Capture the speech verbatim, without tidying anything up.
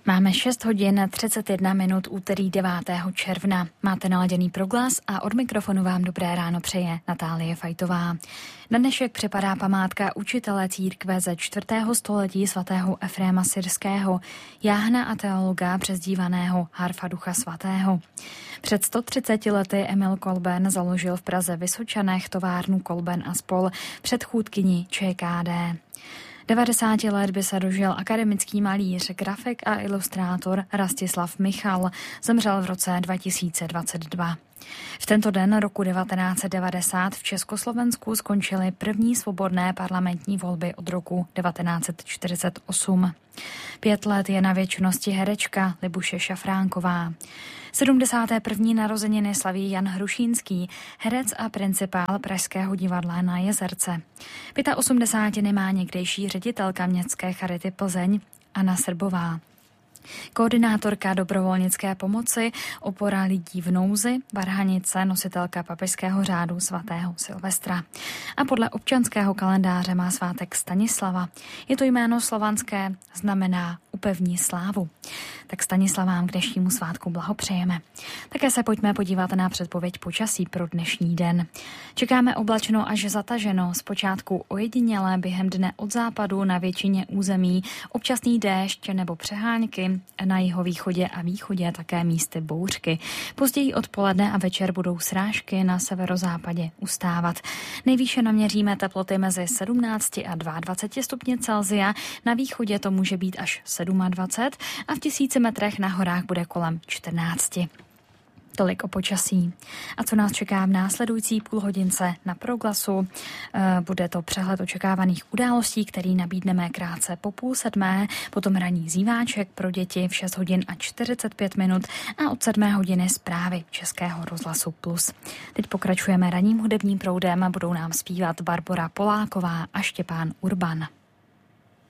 Máme šest hodin třicet jedna minut úterý devátého června. Máte naladěný proglas a od mikrofonu vám dobré ráno přeje Natálie Fajtová. Na dnešek připadá památka učitele církve ze čtvrtého století svatého Efréma Syrského, jáhna a teologa přezdívaného Harfa Ducha Svatého. Před sto třiceti lety Emil Kolben založil v Praze Vysočanech továrnu Kolben a spol, předchůdkyni ČKD. devadesáti let by se dožil akademický malíř, grafik a ilustrátor Rastislav Michal. Zemřel v roce dva tisíce dvacet dva. V tento den roku devatenáct set devadesát v Československu skončily první svobodné parlamentní volby od roku devatenáct set čtyřicet osm. Pět let je na věčnosti herečka Libuše Šafránková. sedmdesáté první narozeniny slaví Jan Hrušínský, herec a principál Pražského divadla na Jezerce. osmdesátiny má někdejší ředitelka městské Charity Plzeň Anna Srbová. Koordinátorka dobrovolnické pomoci, opora lidí v nouzi, Varhanice, nositelka papežského řádu svatého Silvestra. A podle občanského kalendáře má svátek Stanislava. Je to jméno slovanské, znamená upevní slávu. Tak Stanislavám k dnešnímu svátku blahopřejeme. Také se pojďme podívat na předpověď počasí pro dnešní den. Čekáme oblačno až zataženo, zpočátku ojedinělé během dne od západu na většině území, občasný déšť nebo přehánky, na jihovýchodě a východě také místy bouřky. Později odpoledne a večer budou srážky, na severozápadě ustávat. Nejvýše naměříme teploty mezi sedmnácti a dvaceti dvěma stupni Celsia, na východě to může být až dvacet sedm a v tisíci metrech na horách bude kolem čtrnácti. Tolik o počasí. A co nás čeká v následující půlhodince na Proglasu? Bude to přehled očekávaných událostí, který nabídneme krátce po půl sedmé, potom ranní zíváček pro děti v šest hodin a čtyřicet pět minut a od sedmé hodiny zprávy Českého rozhlasu Plus. Teď pokračujeme ranním hudebním proudem a budou nám zpívat Barbora Poláková a Štěpán Urban.